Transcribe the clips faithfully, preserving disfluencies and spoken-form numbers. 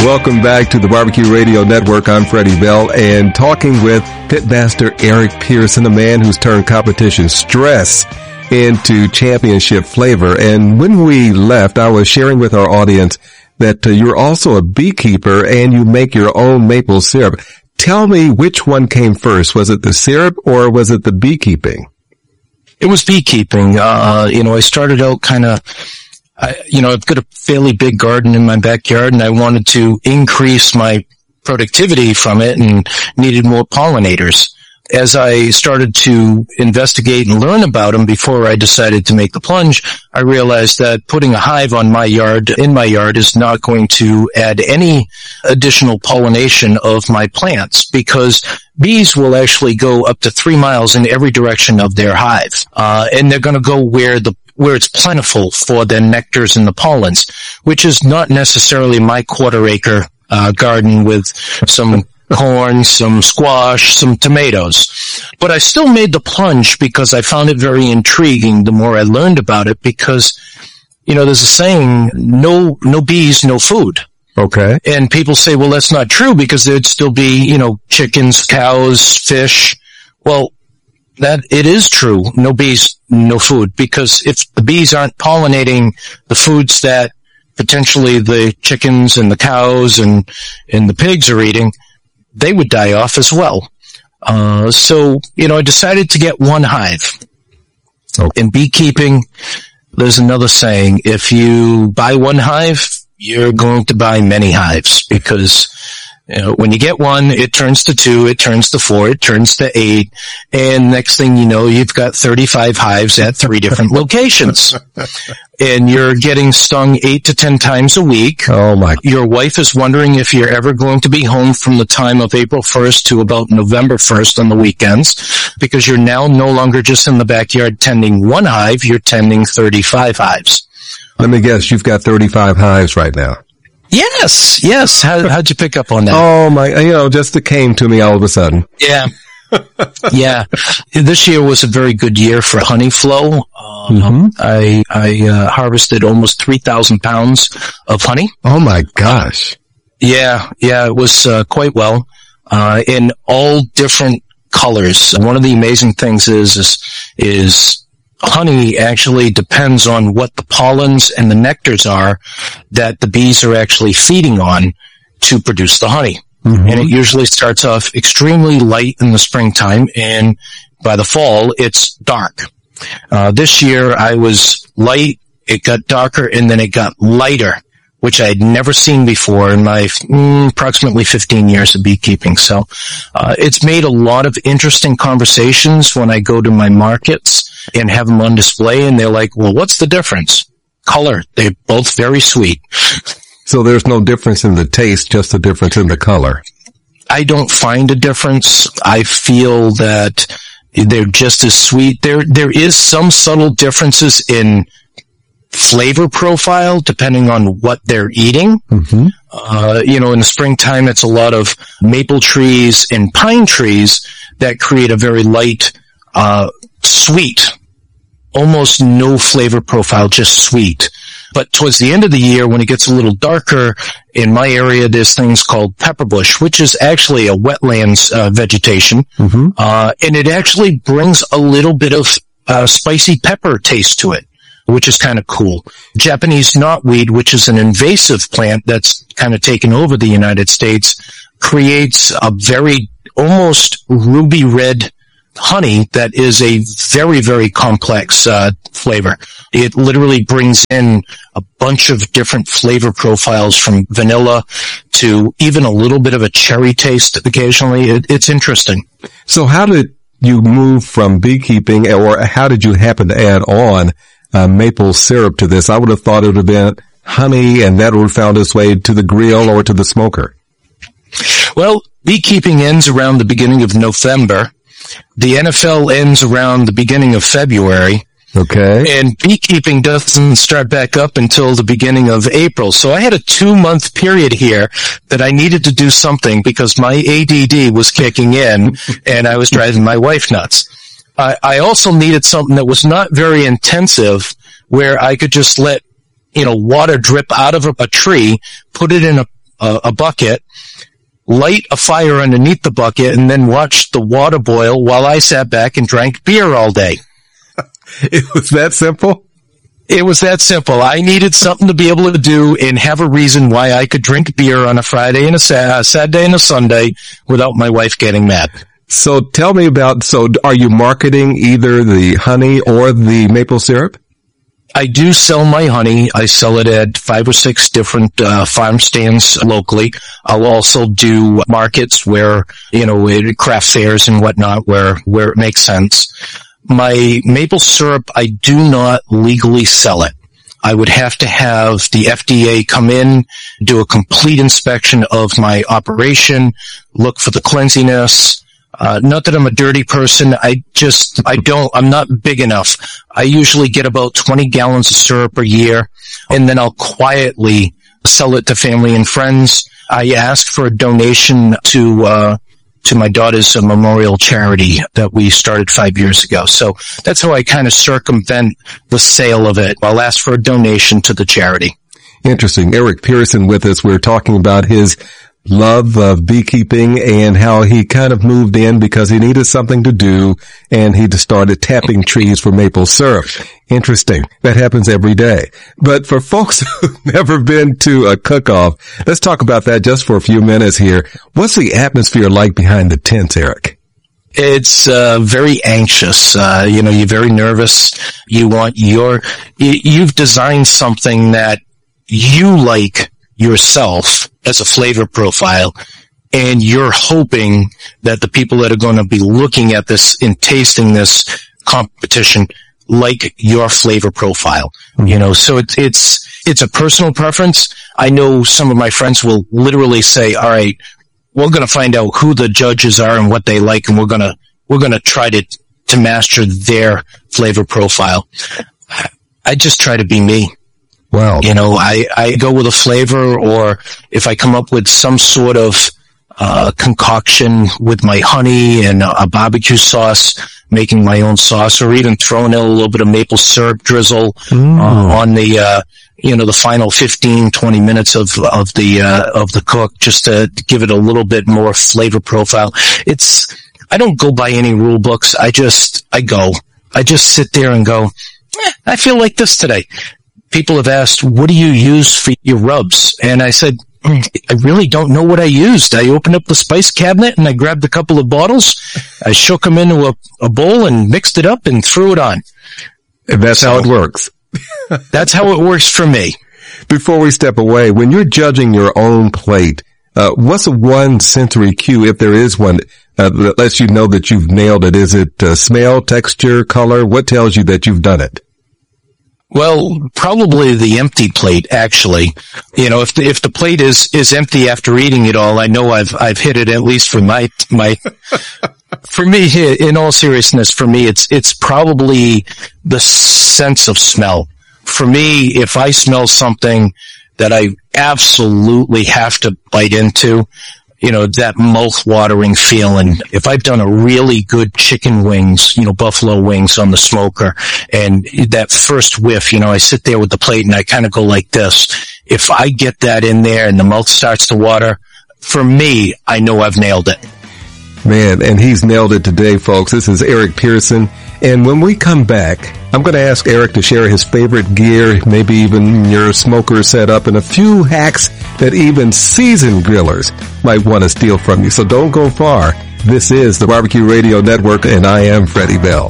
Welcome back to the Barbecue Radio Network. I'm Freddie Bell, and talking with Pitmaster Eric Pearson, a man who's turned competition stress into championship flavor. And when we left, I was sharing with our audience that uh, you're also a beekeeper and you make your own maple syrup. Tell me which one came first. Was it the syrup or was it the beekeeping? It was beekeeping. Uh, you know, I started out kind of, I, you know, I've got a fairly big garden in my backyard and I wanted to increase my productivity from it and needed more pollinators. As I started to investigate and learn about them before I decided to make the plunge, I realized that putting a hive on my yard, in my yard, is not going to add any additional pollination of my plants because bees will actually go up to three miles in every direction of their hive. Uh, and they're going to go where the where it's plentiful for their nectars and the pollens, which is not necessarily my quarter acre uh, garden with some corn, some squash, some tomatoes. But I still made the plunge because I found it very intriguing the more I learned about it because, you know, there's a saying, no, no bees, no food. Okay. And people say, well, that's not true because there'd still be, you know, chickens, cows, fish. Well, that it is true. No bees, no food. Because if the bees aren't pollinating the foods that potentially the chickens and the cows and, and the pigs are eating, they would die off as well. Uh, so, you know, I decided to get one hive. Okay. In beekeeping, there's another saying, if you buy one hive, you're going to buy many hives because, you know, when you get one, it turns to two, it turns to four, it turns to eight, and next thing you know, you've got thirty-five hives at three different locations. And you're getting stung eight to ten times a week. Oh my. Your wife is wondering if you're ever going to be home from the time of April first to about November first on the weekends, because you're now no longer just in the backyard tending one hive, you're tending thirty-five hives. Let me guess, you've got thirty-five hives right now. Yes, yes. How, how'd you pick up on that? Oh my, you know, just it came to me all of a sudden. Yeah. Yeah. This year was a very good year for honey flow. Um, mm-hmm. I, I, uh, harvested almost three thousand pounds of honey. Oh my gosh. Yeah. Yeah. It was, uh, quite well, uh, in all different colors. One of the amazing things is, is, is, honey actually depends on what the pollens and the nectars are that the bees are actually feeding on to produce the honey. Mm-hmm. And it usually starts off extremely light in the springtime, and by the fall, it's dark. Uh, this year I was light, it got darker, and then it got lighter, which I had never seen before in my mm, approximately fifteen years of beekeeping. So, uh, it's made a lot of interesting conversations when I go to my markets and have them on display, and they're like, well, what's the difference? Color. They're both very sweet. So there's no difference in the taste, just a difference in the color. I don't find a difference. I feel that they're just as sweet. There, there is some subtle differences in flavor profile depending on what they're eating. Mm-hmm. Uh, you know, in the springtime, it's a lot of maple trees and pine trees that create a very light, uh, sweet, almost no flavor profile, just sweet. But towards the end of the year, when it gets a little darker, in my area, there's things called pepperbush, which is actually a wetlands uh, vegetation. Mm-hmm. Uh, and it actually brings a little bit of uh, spicy pepper taste to it, which is kind of cool. Japanese knotweed, which is an invasive plant that's kind of taken over the United States, creates a very almost ruby red honey that is a very, very complex uh flavor. It literally brings in a bunch of different flavor profiles from vanilla to even a little bit of a cherry taste occasionally. It, it's interesting. So how did you move from beekeeping, or how did you happen to add on uh, maple syrup to this? I would have thought it would have been honey and that would have found its way to the grill or to the smoker. Well, beekeeping ends around the beginning of November. The N F L ends around the beginning of February. Okay. And beekeeping doesn't start back up until the beginning of April. So I had a two-month period here that I needed to do something because my A D D was kicking in and I was driving my wife nuts. I, I also needed something that was not very intensive where I could just let, you know, water drip out of a, a tree, put it in a a, a bucket, light a fire underneath the bucket, and then watch the water boil while I sat back and drank beer all day. It was that simple? It was that simple. I needed something to be able to do and have a reason why I could drink beer on a Friday and a sa- Saturday and a Sunday without my wife getting mad. So tell me about, so are you marketing either the honey or the maple syrup? I do sell my honey. I sell it at five or six different uh, farm stands locally. I'll also do markets where, you know, craft fairs and whatnot where, where it makes sense. My maple syrup, I do not legally sell it. I would have to have the F D A come in, do a complete inspection of my operation, look for the cleanliness. Uh, not that I'm a dirty person. I just, I don't, I'm not big enough. I usually get about twenty gallons of syrup a year, and then I'll quietly sell it to family and friends. I asked for a donation to, uh, to my daughter's uh, memorial charity that we started five years ago. So that's how I kind of circumvent the sale of it. I'll ask for a donation to the charity. Interesting. Eric Pearson with us. We're talking about his love of beekeeping and how he kind of moved in because he needed something to do, and he just started tapping trees for maple syrup. Interesting. That happens every day. But for folks who've never been to a cook-off, let's talk about that just for a few minutes here. What's the atmosphere like behind the tents, Eric? It's uh, very anxious. Uh, you know, you're very nervous. You want your, you've designed something that you like yourself as a flavor profile, and you're hoping that the people that are going to be looking at this and tasting this competition like your flavor profile. Mm-hmm. You know, so it's, it's, it's a personal preference. I know some of my friends will literally say, all right, we're going to find out who the judges are and what they like, and we're going to, we're going to try to, to master their flavor profile. I just try to be me. Wow. You know, I, I go with a flavor, or if I come up with some sort of, uh, concoction with my honey and a, a barbecue sauce, making my own sauce, or even throwing in a little bit of maple syrup drizzle, mm. uh, on the, uh, you know, the final fifteen, twenty minutes of, of the, uh, of the cook, just to give it a little bit more flavor profile. It's, I don't go by any rule books. I just, I go, I just sit there and go, eh, I feel like this today. People have asked, what do you use for your rubs? And I said, mm, I really don't know what I used. I opened up the spice cabinet and I grabbed a couple of bottles. I shook them into a, a bowl and mixed it up and threw it on. And that's so, how it works. That's how it works for me. Before we step away, when you're judging your own plate, uh, what's the one sensory cue, if there is one, uh, that lets you know that you've nailed it? Is it uh, smell, texture, color? What tells you that you've done it? Well, probably the empty plate, actually. You know, if the, if the plate is, is empty after eating it all, I know I've, I've hit it, at least for my, my, for me, in all seriousness, for me, it's, it's probably the sense of smell. For me, if I smell something that I absolutely have to bite into, you know, that mouth-watering feeling. If I've done a really good chicken wings, you know, buffalo wings on the smoker, and that first whiff, you know, I sit there with the plate and I kind of go like this. If I get that in there and the mouth starts to water, for me, I know I've nailed it. Man, and he's nailed it today, folks. This is Eric Pearson. And when we come back, I'm going to ask Eric to share his favorite gear, maybe even your smoker setup, and a few hacks that even seasoned grillers might want to steal from you. So don't go far. This is the Barbecue Radio Network, and I am Freddie Bell.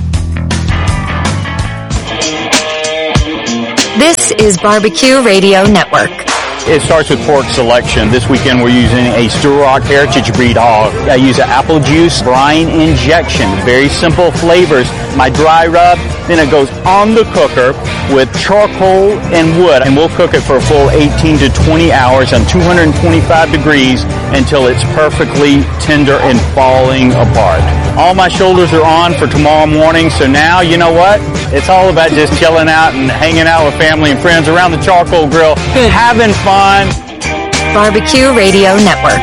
This is Barbecue Radio Network. It starts with pork selection. This weekend we're using a Stuart Heritage breed hog. I use an apple juice brine injection. Very simple flavors. My dry rub, then it goes on the cooker with charcoal and wood, and we'll cook it for a full eighteen to twenty hours on two hundred twenty-five degrees until it's perfectly tender and falling apart. All my shoulders are on for tomorrow morning, so now, you know what? It's all about just chilling out and hanging out with family and friends around the charcoal grill, having fun. Barbecue Radio Network.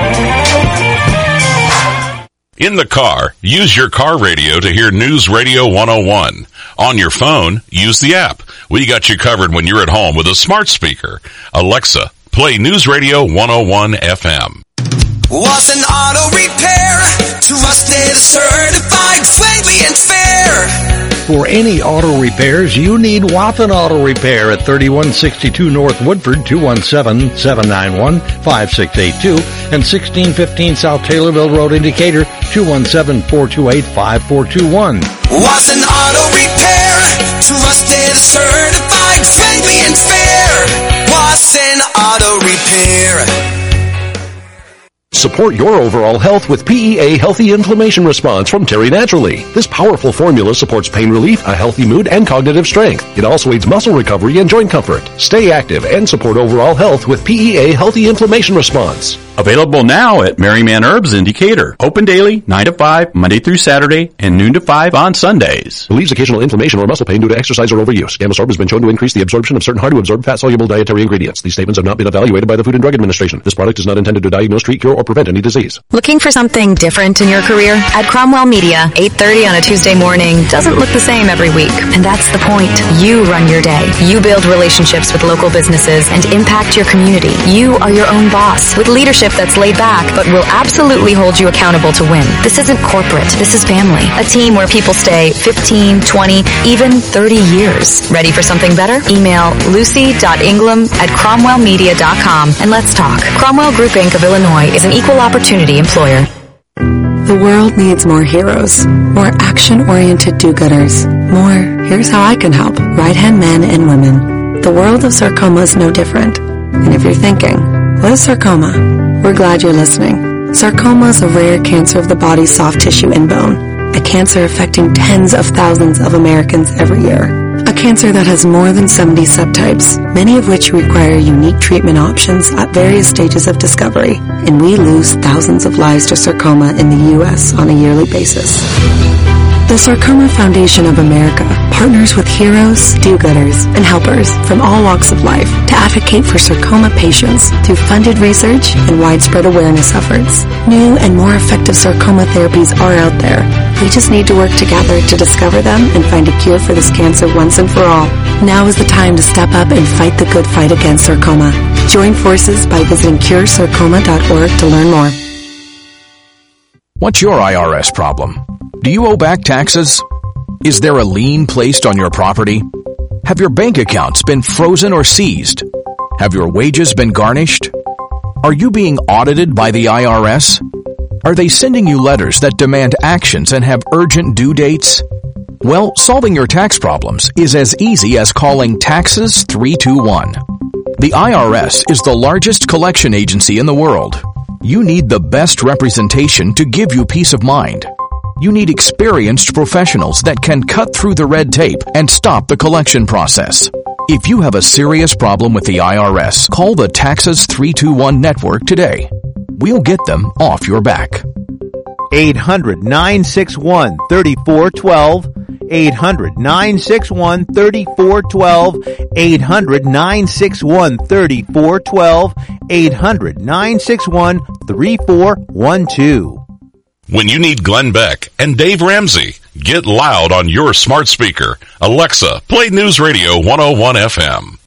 In the car, use your car radio to hear News Radio one oh one. On your phone, use the app. We got you covered when you're at home with a smart speaker. Alexa, Play News Radio one oh one F M. Was an auto repair, trusted, certified, friendly and fair. For any auto repairs, you need Wathen Auto Repair at thirty-one sixty-two North Woodford, two one seven, seven nine one, five six eight two, and sixteen fifteen South Taylorville Road, in Decatur, two one seven, four two eight, five four two one. Was an auto repair, trusted, certified, friendly and fair. Was an auto repair. Support your overall health with P E A Healthy Inflammation Response from Terry Naturally. This powerful formula supports pain relief, a healthy mood, and cognitive strength. It also aids muscle recovery and joint comfort. Stay active and support overall health with P E A Healthy Inflammation Response. Available now at Merryman Herbs in Decatur. Open daily, nine to five, Monday through Saturday, and noon to five on Sundays. Relieves occasional inflammation or muscle pain due to exercise or overuse. Gamosorb has been shown to increase the absorption of certain hard-to-absorb fat-soluble dietary ingredients. These statements have not been evaluated by the Food and Drug Administration. This product is not intended to diagnose, treat, cure, or prevent any disease. Looking for something different in your career? At Cromwell Media, eight thirty on a Tuesday morning doesn't look the same every week. And that's the point. You run your day. You build relationships with local businesses and impact your community. You are your own boss with leadership that's laid back, but will absolutely hold you accountable to win. This isn't corporate. This is family. A team where people stay fifteen, twenty, even thirty years. Ready for something better? Email lucy dot ingram at cromwell media dot com and let's talk. Cromwell Group Incorporated of Illinois is an equal opportunity employer. The world needs more heroes, more action-oriented do-gooders, more here's how I can help right-hand men and women. The world of sarcoma is no different. And if you're thinking, what is sarcoma? We're glad you're listening. Sarcoma is a rare cancer of the body's soft tissue and bone, a cancer affecting tens of thousands of Americans every year. A cancer that has more than seventy subtypes, many of which require unique treatment options at various stages of discovery, and we lose thousands of lives to sarcoma in the U S on a yearly basis. The Sarcoma Foundation of America partners with heroes, do-gooders, and helpers from all walks of life to advocate for sarcoma patients through funded research and widespread awareness efforts. New and more effective sarcoma therapies are out there. We just need to work together to discover them and find a cure for this cancer once and for all. Now is the time to step up and fight the good fight against sarcoma. Join forces by visiting cure sarcoma dot org to learn more. What's your I R S problem? Do you owe back taxes? Is there a lien placed on your property? Have your bank accounts been frozen or seized? Have your wages been garnished? Are you being audited by the I R S? Are they sending you letters that demand actions and have urgent due dates? Well, solving your tax problems is as easy as calling Taxes three two one. The I R S is the largest collection agency in the world. You need the best representation to give you peace of mind. You need experienced professionals that can cut through the red tape and stop the collection process. If you have a serious problem with the I R S, call the Taxes three two one network today. We'll get them off your back. eight hundred, nine six one, three four one two. eight hundred, nine six one, three four one two. eight hundred, nine six one, three four one two. eight hundred, nine six one, three four one two. When you need Glenn Beck and Dave Ramsey, get loud on your smart speaker. Alexa, play News Radio one oh one F M.